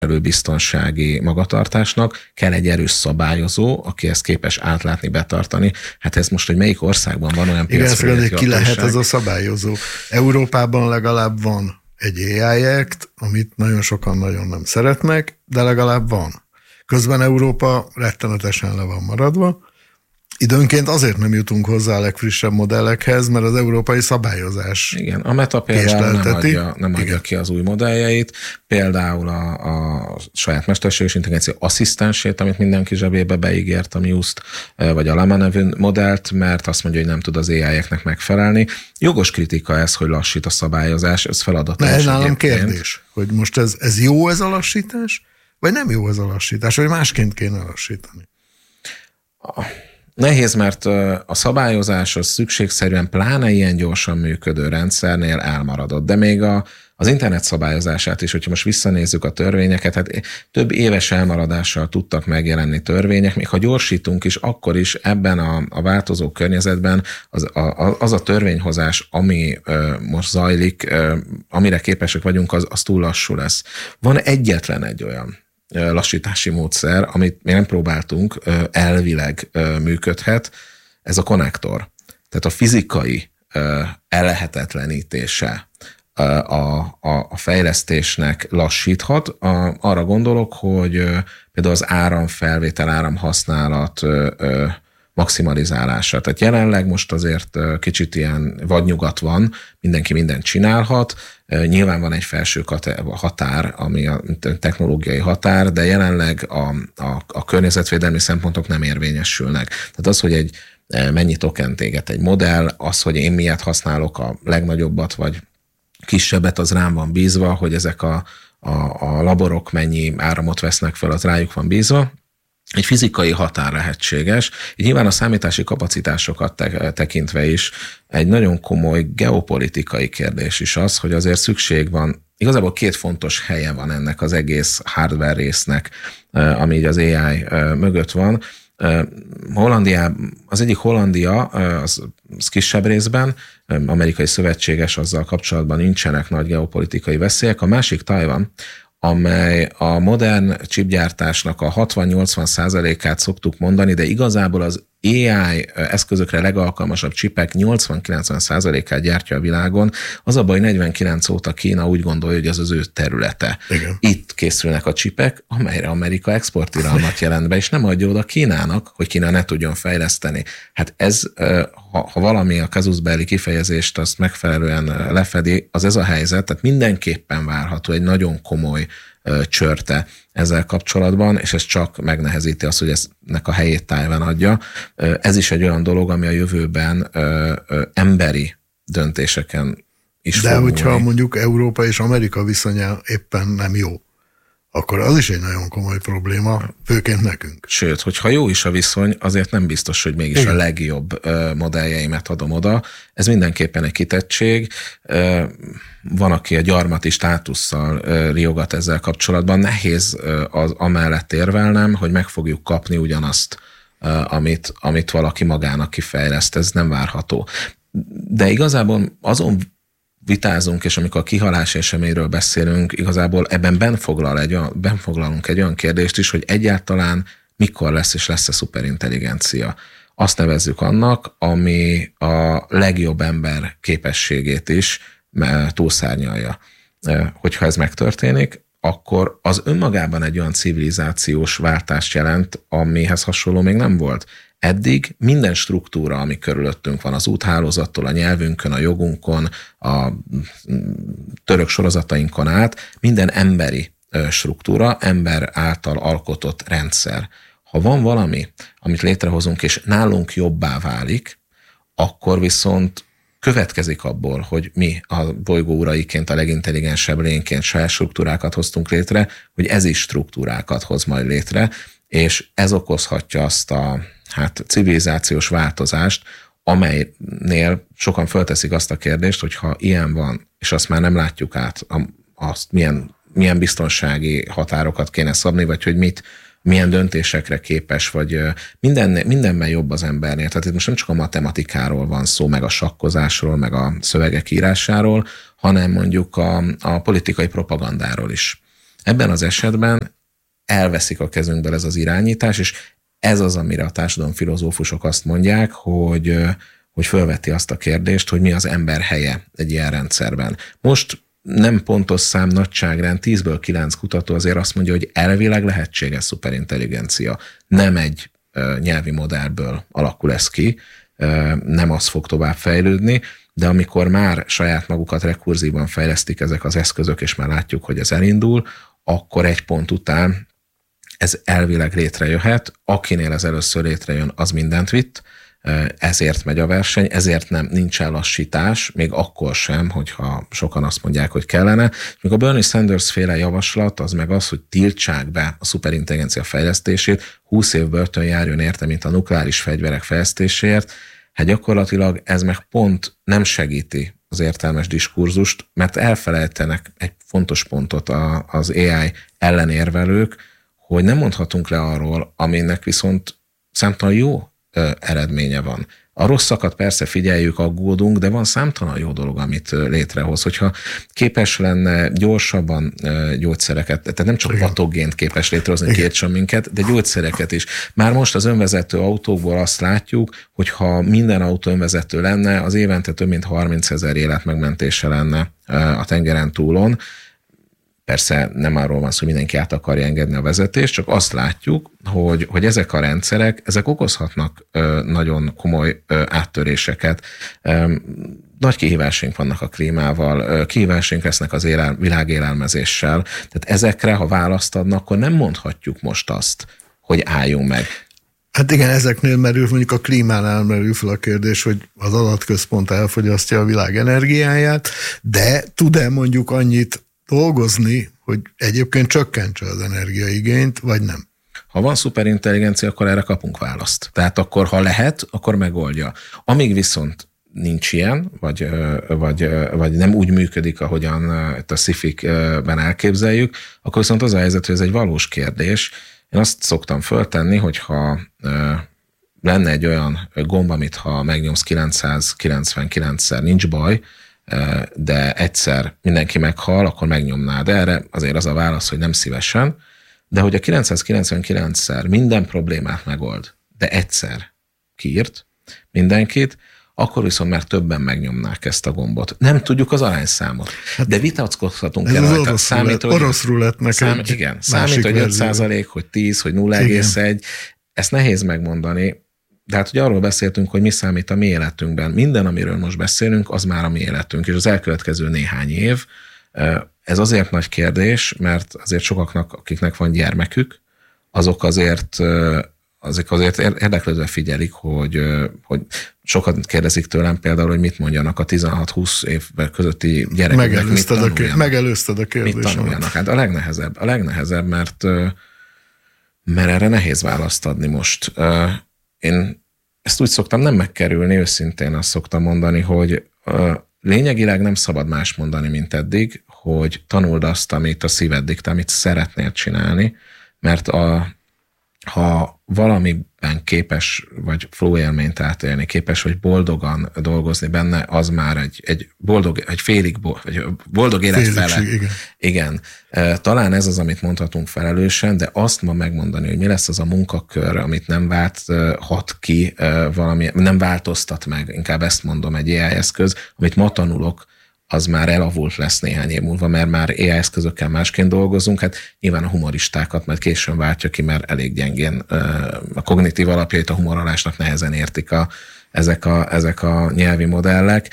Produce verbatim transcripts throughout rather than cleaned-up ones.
biztonsági magatartásnak, kell egy erős szabályozó, aki ezt képes átlátni, betartani. Hát ez most, hogy melyik országban van olyan piacfelügyeleti hatóság. Ki lehet ez a szabályozó? Európában legalább van egy á i Act, amit nagyon sokan nagyon nem szeretnek, de legalább van. Közben Európa rettenetesen le van maradva. Időnként azért nem jutunk hozzá a legfrissebb modellekhez, mert az európai szabályozás igen, a Meta például nem adja, nem adja ki az új modelljeit, például a, a saját mesterséges intelligencia asszisztensét, amit mindenki zsebébe beígért, a Muse-t, vagy a Llama nevű modellt, mert azt mondja, hogy nem tud az á i eknek megfelelni. Jogos kritika ez, hogy lassít a szabályozás, ez feladatos. Ez nálam kérdés, hogy most ez, ez jó ez a lassítás, vagy nem jó ez a lassítás, vagy másként kéne lassítani? A... Nehéz, mert a szabályozás az szükségszerűen pláne ilyen gyorsan működő rendszernél elmaradott, de még a, az internet szabályozását is, hogyha most visszanézzük a törvényeket, hát több éves elmaradással tudtak megjelenni törvények, még ha gyorsítunk is, akkor is ebben a, a változó környezetben az a, az a törvényhozás, ami ö, most zajlik, ö, amire képesek vagyunk, az, az túl lassú lesz. Van egyetlen egy olyan lassítási módszer, amit még nem próbáltunk, elvileg működhet, ez a konnektor. Tehát a fizikai ellehetetlenítése a, a, a fejlesztésnek lassíthat. A, arra gondolok, hogy például az áramfelvétel, áramhasználat maximalizálása. Tehát jelenleg most azért kicsit ilyen vadnyugat van, mindenki mindent csinálhat, nyilván van egy felső határ, ami a technológiai határ, de jelenleg a, a, a környezetvédelmi szempontok nem érvényesülnek. Tehát az, hogy egy mennyi tokent éget egy modell, az, hogy én miért használok a legnagyobbat, vagy kisebbet, az rám van bízva, hogy ezek a, a, a laborok mennyi áramot vesznek fel, az rájuk van bízva. Egy fizikai határ lehetséges, így nyilván a számítási kapacitásokat te- tekintve is egy nagyon komoly geopolitikai kérdés is az, hogy azért szükség van, igazából két fontos helye van ennek az egész hardware résznek, ami így az á i mögött van. Hollandia, az egyik Hollandia, az, az kisebb részben, amerikai szövetséges, azzal kapcsolatban nincsenek nagy geopolitikai veszélyek, a másik Tajvan, amely a modern chipgyártásnak a hatvan-nyolcvan százalékát szoktuk mondani, de igazából az á i eszközökre legalkalmasabb csipek nyolcvan-kilencven százalékát gyártja a világon. Az a baj, negyvenkilenc óta Kína úgy gondolja, hogy ez az ő területe. Igen. Itt készülnek a csipek, amelyre Amerika exportiralmat jelent be, és nem adja oda Kínának, hogy Kína ne tudjon fejleszteni. Hát ez, ha, ha valami a casusbelli kifejezést azt megfelelően lefedi, az ez a helyzet, tehát mindenképpen várható egy nagyon komoly csörte ezzel kapcsolatban, és ez csak megnehezíti azt, hogy eznek a helyét Tajvan adja. Ez is egy olyan dolog, ami a jövőben ö, ö, emberi döntéseken is De fog hogyha múlni. Mondjuk Európa és Amerika viszonya éppen nem jó, akkor az is egy nagyon komoly probléma, főként nekünk. Sőt, hogyha jó is a viszony, azért nem biztos, hogy mégis Igen. a legjobb modelljeimet adom oda. Ez mindenképpen egy kitettség. Van, aki a gyarmati státusszal riogat ezzel kapcsolatban. Nehéz az amellett érvelnem, hogy meg fogjuk kapni ugyanazt, amit, amit valaki magának kifejleszt. Ez nem várható. De igazából azon vitázunk, és amikor a kihalás eseményről beszélünk, igazából ebben benfoglal egy olyan, benfoglalunk egy olyan kérdést is, hogy egyáltalán mikor lesz és lesz-e szuperintelligencia. Azt nevezzük annak, ami a legjobb ember képességét is túlszárnyalja. Hogyha ez megtörténik, akkor az önmagában egy olyan civilizációs váltást jelent, amihez hasonló még nem volt. Eddig minden struktúra, ami körülöttünk van, az úthálózattól, a nyelvünkön, a jogunkon, a török sorozatainkon át, minden emberi struktúra, ember által alkotott rendszer. Ha van valami, amit létrehozunk, és nálunk jobbá válik, akkor viszont következik abból, hogy mi a bolygó uraiként, a legintelligensebb lényként saját struktúrákat hoztunk létre, hogy ez is struktúrákat hoz majd létre, és ez okozhatja azt a hát civilizációs változást, amelynél sokan fölteszik azt a kérdést, hogy ha ilyen van, és azt már nem látjuk át, azt milyen, milyen biztonsági határokat kéne szabni, vagy hogy mit, milyen döntésekre képes, vagy minden, mindenben jobb az embernél. Tehát itt most nem csak a matematikáról van szó, meg a sakkozásról, meg a szövegek írásáról, hanem mondjuk a, a politikai propagandáról is. Ebben az esetben elveszik a kezünkből ez az irányítás, és ez az, amire a társadalomfilozófusok azt mondják, hogy, hogy fölveti azt a kérdést, hogy mi az ember helye egy ilyen rendszerben. Most nem pontos szám, nagyságrend, tízből kilenc kutató azért azt mondja, hogy elvileg lehetséges szuperintelligencia. Nem egy uh, nyelvi modellből alakul ez ki, uh, nem az fog tovább fejlődni, de amikor már saját magukat rekurzívan fejlesztik ezek az eszközök, és már látjuk, hogy ez elindul, akkor egy pont után ez elvileg létrejöhet. Akinél ez először létrejön, az mindent vitt, ezért megy a verseny, ezért nem, nincs ellassítás, még akkor sem, hogyha sokan azt mondják, hogy kellene. Még a Bernie Sanders féle javaslat az meg az, hogy tiltsák be a szuperintelligencia fejlesztését, húsz év börtön járjon érte, mint a nukleáris fegyverek fejlesztéséért. Hát gyakorlatilag ez meg pont nem segíti az értelmes diskurzust, mert elfelejtenek egy fontos pontot az á i ellenérvelők, hogy nem mondhatunk le arról, aminek viszont számtalan jó eredménye van. A rosszakat persze figyeljük, aggódunk, de van számtalan jó dolog, amit létrehoz. Hogyha képes lenne gyorsabban gyógyszereket, tehát nem csak patogént képes létrehozni, két minket, de gyógyszereket is. Már most az önvezető autókból azt látjuk, hogy ha minden autó önvezető lenne, az évente több mint harmincezer élet megmentése lenne a tengeren túlon. Persze nem arról van szó, hogy mindenki át akarja engedni a vezetést, csak azt látjuk, hogy, hogy ezek a rendszerek, ezek okozhatnak ö, nagyon komoly ö, áttöréseket. Ö, nagy kihívásaink vannak a klímával, ö, kihívásaink lesznek az élel, világélelmezéssel. Tehát ezekre, ha választ adnak, akkor nem mondhatjuk most azt, hogy álljunk meg. Hát igen, ezeknél merül, mondjuk a klímánál merül fel a kérdés, hogy az adatközpont elfogyasztja a világ energiáját, de tud-e mondjuk annyit dolgozni, hogy egyébként csökkentse az energiaigényt, vagy nem? Ha van szuperintelligencia, akkor erre kapunk választ. Tehát akkor, ha lehet, akkor megoldja. Amíg viszont nincs ilyen, vagy, vagy, vagy nem úgy működik, ahogyan itt a sci-fikben elképzeljük, akkor viszont az a helyzet, hogy ez egy valós kérdés. Én azt szoktam föltenni, hogyha lenne egy olyan gomb, amit ha megnyomsz kilencszázkilencvenkilencszer, nincs baj, de egyszer mindenki meghal, akkor megnyomnád. Erre azért az a válasz, hogy nem szívesen, de hogy a kilencszázkilencvenkilencszer minden problémát megold, de egyszer kiírt mindenkit, akkor viszont már többen megnyomnák ezt a gombot. Nem tudjuk az arányszámot, de vitatkozhatunk el rajta. Számít, hogy orosz rulettnek számít, igen, számít, hogy öt százalék, hogy tíz, hogy nulla egész egy. Ezt nehéz megmondani. De hát ugye arról beszéltünk, hogy mi számít a mi életünkben. Minden, amiről most beszélünk, az már a mi életünk, és az elkövetkező néhány év. Ez azért nagy kérdés, mert azért sokaknak, akiknek van gyermekük, azok azért, azok azért érdeklődve figyelik, hogy, hogy sokat kérdezik tőlem például, hogy mit mondjanak a tizenhat-húsz év közötti gyerekeknek, mit tanuljanak. Megelőzted a kérdést. Mit tanuljanak? Hát a legnehezebb, a legnehezebb, mert, mert erre nehéz választ adni most. Én ezt úgy szoktam nem megkerülni, őszintén azt szoktam mondani, hogy lényegileg nem szabad más mondani, mint eddig, hogy tanuld azt, amit a szíved diktál, amit szeretnél csinálni, mert a, ha valamiben képes vagy flow élményt átélni, képes vagy boldogan dolgozni benne, az már egy, egy boldog, egy félig boldog, vagy boldog élet fele. Igen. igen. Talán ez az, amit mondhatunk felelősen, de azt ma megmondani, hogy mi lesz az a munkakör, amit nem válthat ki valami, nem változtat meg, inkább ezt mondom, egy á i eszköz, amit ma tanulok, az már elavult lesz néhány év múlva, mert már á i eszközökkel másként dolgozunk. Hát nyilván a humoristákat majd későn váltja ki, mert elég gyengén a kognitív alapjait a humorolásnak nehezen értik a, ezek, a, ezek a nyelvi modellek.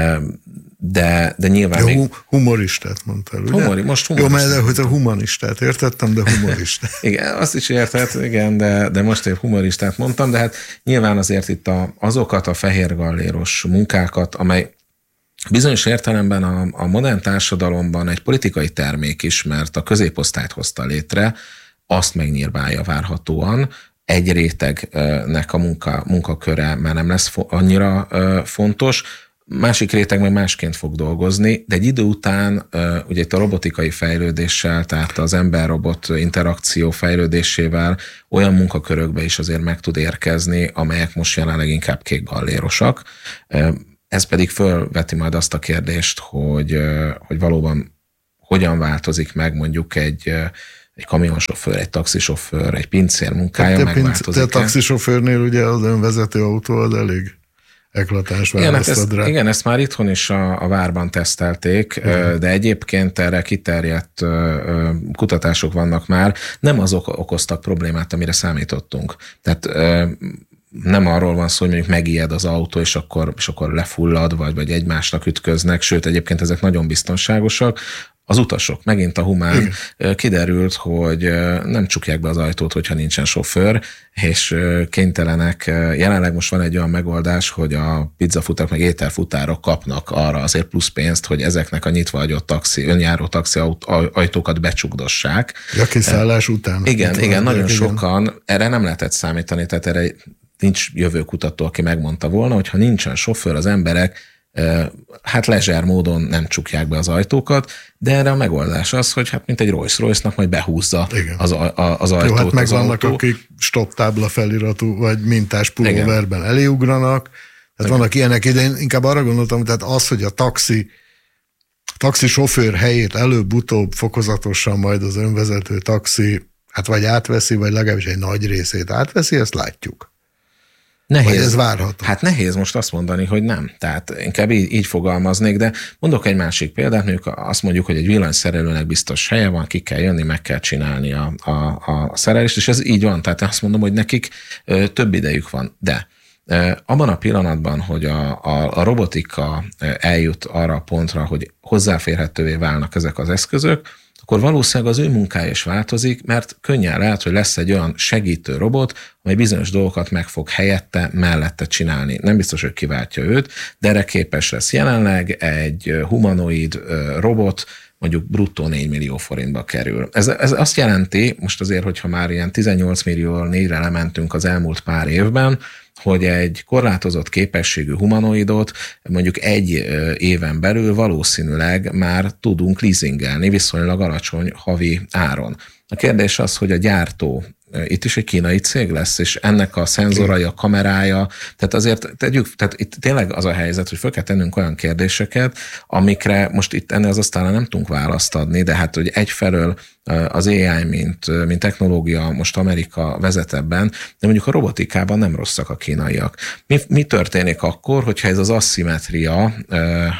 De, de nyilván de még... Humoristát mondtál, ugye? Humori, most humoristát. Jó, mert hogy a humanistát értettem, de humoristát. Igen, azt is értett, igen, de, de most épp humoristát mondtam, de hát nyilván azért itt a, azokat a fehérgalléros munkákat, amely bizonyos értelemben a, a modern társadalomban egy politikai termék is, mert a középosztályt hozta létre, azt megnyírbálja várhatóan. Egy rétegnek a munka, munkaköre már nem lesz fo- annyira uh, fontos, másik réteg meg másként fog dolgozni, de egy idő után uh, ugye itt a robotikai fejlődéssel, tehát az ember-robot interakció fejlődésével olyan munkakörökbe is azért meg tud érkezni, amelyek most jelenleg inkább kékgallérosak. Uh, Ez pedig fölveti majd azt a kérdést, hogy, hogy valóban hogyan változik meg mondjuk egy, egy kamionsofőr, egy taxisofőr, egy pincér munkája megváltozik. Te a taxisofőrnél ugye az önvezető autó az elég eklatáns választad rá. Igen, ezt már itthon is a, a várban tesztelték, igen. De egyébként erre kiterjedt kutatások vannak már, nem azok okoztak problémát, amire számítottunk. Tehát nem arról van szó, hogy mondjuk megijed az autó, és akkor, és akkor lefullad, vagy, vagy egymásnak ütköznek, sőt egyébként ezek nagyon biztonságosak. Az utasok, megint a humán, igen. Kiderült, hogy nem csukják be az ajtót, hogyha nincsen sofőr, és kénytelenek, jelenleg most van egy olyan megoldás, hogy a pizzafutak meg ételfutárok kapnak arra azért plusz pénzt, hogy ezeknek a nyitva hagyott taxi, önjáró taxi ajtókat becsukdossák. Ja, kiszállás után. Igen, igen, nagyon igen. sokan, erre nem lehetett számítani, tehát erre nincs jövőkutató, aki megmondta volna, hogy ha nincsen sofőr, az emberek hát lezser módon nem csukják be az ajtókat, de erre a megoldás az, hogy hát mint egy Rolls-Royce-nak majd behúzza az, az ajtót. Jó, hát meg az vannak, autó. Akik stop tábla feliratú, vagy mintás pulóverben eléugranak, tehát igen. Vannak ilyenek, de én inkább arra gondoltam, tehát az, hogy a taxi taxi sofőr helyét előbb-utóbb fokozatosan majd az önvezető taxi, hát vagy átveszi, vagy legalábbis egy nagy részét átveszi, ezt látjuk. Nehéz. Ez várható. Hát nehéz most azt mondani, hogy nem. Tehát inkább így, így fogalmaznék, de mondok egy másik példát, mondjuk azt mondjuk, hogy egy villanyszerelőnek biztos helye van, ki kell jönni, meg kell csinálni a, a, a szerelést, és ez így van. Tehát azt mondom, hogy nekik ö, több idejük van. De ö, abban a pillanatban, hogy a, a, a robotika eljut arra a pontra, hogy hozzáférhetővé válnak ezek az eszközök, akkor valószínűleg az ő munkája is változik, mert könnyen lehet, hogy lesz egy olyan segítő robot, amely bizonyos dolgokat meg fog helyette, mellette csinálni. Nem biztos, hogy kiváltja őt, de erre képes lesz. Jelenleg egy humanoid robot mondjuk bruttó négy millió forintba kerül. Ez, ez azt jelenti, most azért, hogyha már ilyen tizennyolc millió négyre lementünk az elmúlt pár évben, hogy egy korlátozott képességű humanoidot mondjuk egy éven belül valószínűleg már tudunk leasingelni viszonylag alacsony havi áron. A kérdés az, hogy a gyártó itt is egy kínai cég lesz, és ennek a szenzorai, a kamerája, tehát azért tegyük, tehát itt tényleg az a helyzet, hogy föl kell tennünk olyan kérdéseket, amikre most itt ennél az asztalra nem tudunk választ adni, de hát, hogy egyfelől az á i, mint, mint technológia, most Amerika vezet ebben, de mondjuk a robotikában nem rosszak a kínaiak. Mi, mi történik akkor, hogyha ez az asszimetria e,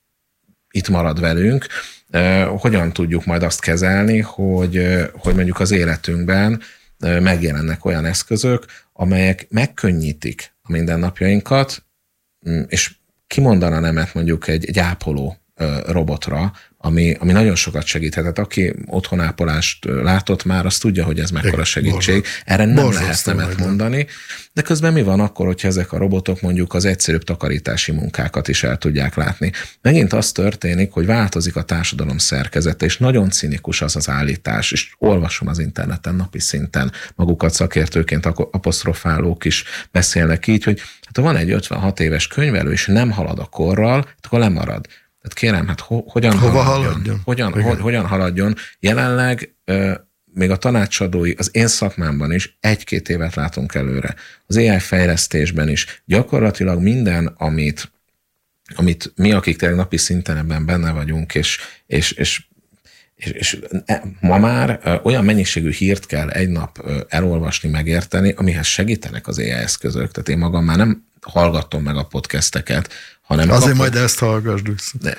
itt marad velünk, e, hogyan tudjuk majd azt kezelni, hogy, hogy mondjuk az életünkben megjelennek olyan eszközök, amelyek megkönnyítik a mindennapjainkat, és kimondana nemet mondjuk egy, egy ápoló robotra, ami, ami nagyon sokat segíthet. Aki otthonápolást látott már, az tudja, hogy ez mekkora segítség. Erre nem Borzasztó lehet nemet mondani. De közben mi van akkor, hogyha ezek a robotok mondjuk az egyszerűbb takarítási munkákat is el tudják látni? Megint az történik, hogy változik a társadalom szerkezete, és nagyon cinikus az az állítás, és olvasom az interneten napi szinten, magukat szakértőként apostrofálók is beszélnek így, hogy hát ha van egy ötvenhat éves könyvelő, és nem halad a korral, akkor lemarad. Tehát kérem, hát ho, hogyan Hova haladjon? haladjon? Hogyan, ho, hogyan haladjon? Jelenleg ö, még a tanácsadói, az én szakmámban is egy-két évet látunk előre. Az á i fejlesztésben is. Gyakorlatilag minden, amit, amit mi, akik tényleg napi szinten ebben benne vagyunk, és, és, és És, és ma már olyan mennyiségű hírt kell egy nap elolvasni, megérteni, amihez segítenek az á i eszközök. Tehát én magam már nem hallgatom meg a podcasteket, hanem... Azért kapod... majd ezt hallgassd. De,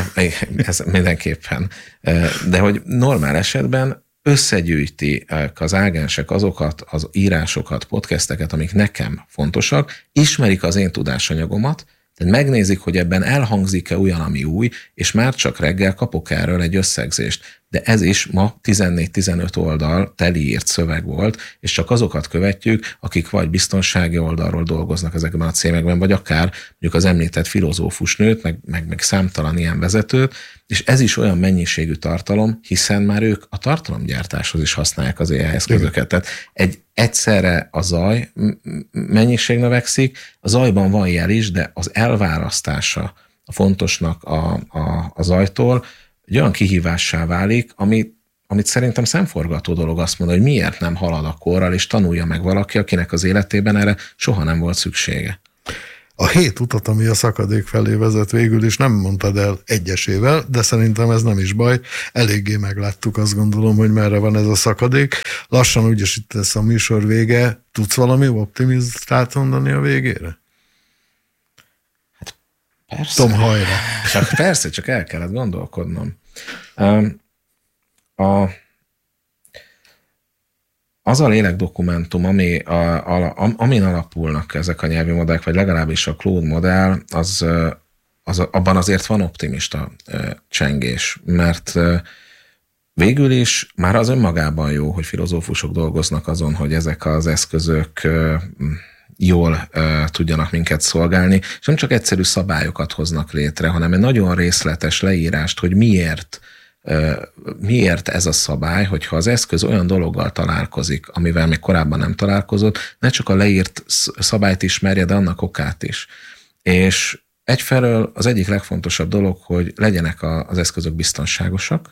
ez mindenképpen. De hogy normál esetben összegyűjti az ágensek azokat az írásokat, podcasteket, amik nekem fontosak, ismerik az én tudásanyagomat, tehát megnézik, hogy ebben elhangzik-e olyan, ami új, és már csak reggel kapok erről egy összegzést. De ez is ma tizennégy-tizenöt oldal teli írt szöveg volt, és csak azokat követjük, akik vagy biztonsági oldalról dolgoznak ezekben a cégekben, vagy akár mondjuk az említett filozófusnőt, meg, meg, meg számtalan ilyen vezetőt, és ez is olyan mennyiségű tartalom, hiszen már ők a tartalomgyártáshoz is használják az á i eszközöket. Tehát egy egyszerre a zaj mennyiség növekszik, a zajban van jel is, de az elválasztása a fontosnak a, a, a zajtól egy olyan kihívássá válik, ami, amit szerintem szemforgató dolog azt mondani, hogy miért nem halad a korral, és tanulja meg valaki, akinek az életében erre soha nem volt szüksége. A hét utat, ami a szakadék felé vezet, végül is nem mondtad el egyesével, de szerintem ez nem is baj. Eléggé megláttuk, azt gondolom, hogy merre van ez a szakadék. Lassan úgyis itt lesz a műsor vége. Tudsz valami optimistát mondani a végére? Hát persze. Tom, hajra. Csak persze, csak el kellett gondolkodnom. Um, a, az a lélekdokumentum, ami a, a, amin alapulnak ezek a nyelvi modellek, vagy legalábbis a Claude modell, az, az, abban azért van optimista csengés, mert végül is már az önmagában jó, hogy filozófusok dolgoznak azon, hogy ezek az eszközök jól tudjanak minket szolgálni, és nem csak egyszerű szabályokat hoznak létre, hanem egy nagyon részletes leírást, hogy miért miért ez a szabály, hogyha az eszköz olyan dologgal találkozik, amivel még korábban nem találkozott, ne csak a leírt szabályt ismerje, de annak okát is. És egyfelől az egyik legfontosabb dolog, hogy legyenek az eszközök biztonságosak,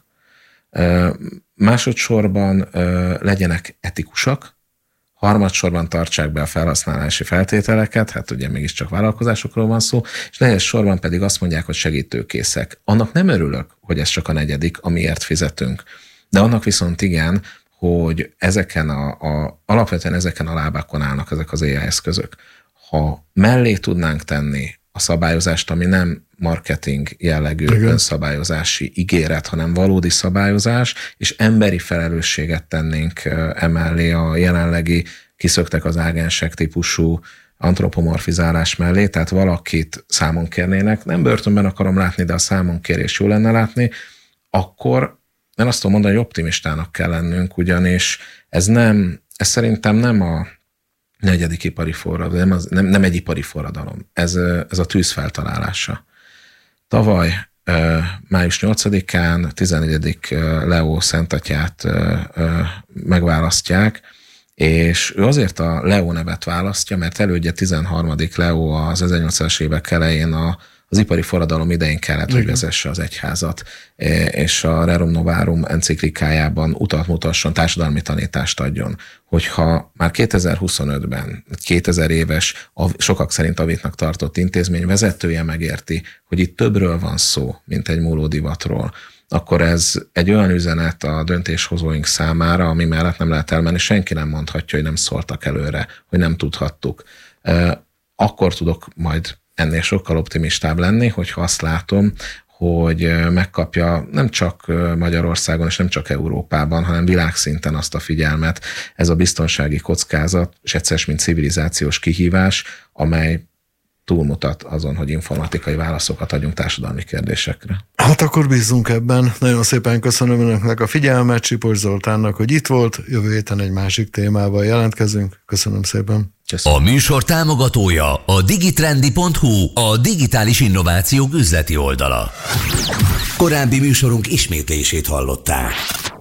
másodszorban legyenek etikusak, harmadsorban tartsák be a felhasználási feltételeket, hát ugye mégiscsak vállalkozásokról van szó, és negyed sorban pedig azt mondják, hogy segítőkészek. Annak nem örülök, hogy ez csak a negyedik, amiért fizetünk. De annak viszont igen, hogy ezeken a, a, alapvetően ezeken a lábákon állnak ezek az á i eszközök. Ha mellé tudnánk tenni a szabályozást, ami nem marketing jellegű igen. önszabályozási ígéret, hanem valódi szabályozás, és emberi felelősséget tennénk emellé a jelenlegi kiszöktek az ágensek típusú antropomorfizálás mellé, tehát valakit számon kérnének, nem börtönben akarom látni, de a számonkérés jó lenne látni, akkor én azt tudom mondani, hogy optimistának kell lennünk, ugyanis ez nem, ez szerintem nem a negyedik ipari forradalom, nem, az, nem, nem egy ipari forradalom, ez, ez a tűz feltalálása. Tavaly május nyolcadikán tizennegyedik Leó szentatyát megválasztják, és ő azért a Leó nevet választja, mert elődje tizenharmadik Leó az ezernyolcszázas évek elején a az ipari forradalom idején kellett, hogy vezesse az egyházat, és a Rerum Novarum enciklikájában utat mutasson, társadalmi tanítást adjon, hogyha már kétezer-huszonötben, kétezer éves, sokak szerint avitnak tartott intézmény vezetője megérti, hogy itt többről van szó, mint egy múlódivatról, akkor ez egy olyan üzenet a döntéshozóink számára, ami mellett nem lehet elmenni, senki nem mondhatja, hogy nem szóltak előre, hogy nem tudhattuk. Akkor tudok majd ennél sokkal optimistább lenni, hogyha azt látom, hogy megkapja nem csak Magyarországon és nem csak Európában, hanem világszinten azt a figyelmet, ez a biztonsági kockázat, és egyszer mint civilizációs kihívás, amely túlmutat azon, hogy informatikai válaszokat adjunk társadalmi kérdésekre. Hát akkor bízzunk ebben. Nagyon szépen köszönöm önöknek a figyelmet, Sipos Zoltánnak, hogy itt volt. Jövő héten egy másik témával jelentkezünk. Köszönöm szépen. A műsor támogatója a digitrendi pont hu, a digitális innovációk üzleti oldala. Korábbi műsorunk ismétlését hallották.